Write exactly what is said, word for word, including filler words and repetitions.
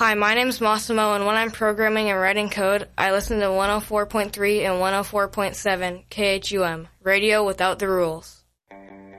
Hi, my name's Massimo, and when I'm programming and writing code, I listen to one oh four point three and one oh four point seven K H U M, Radio Without the Rules.